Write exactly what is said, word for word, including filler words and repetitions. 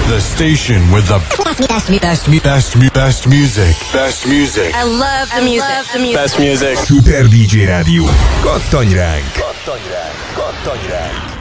The station with the best, best, best, best, best music. Best music. I love the music. I love the music. Best music. Super dé dzsé Rádió. Kattanj ránk! Kattanj ránk! Kattanj ránk!